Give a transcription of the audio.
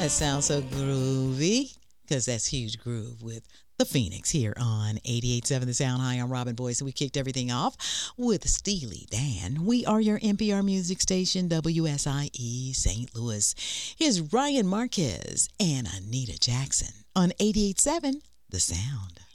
That sounds so groovy because that's Huge Groove with The Phoenix here on 88.7 The Sound. Hi, I'm Robin Boyce, and we kicked everything off with Steely Dan. We are your NPR music station, WSIE St. Louis. Here's Ryan Marquez and Anita Jackson on 88.7 The Sound.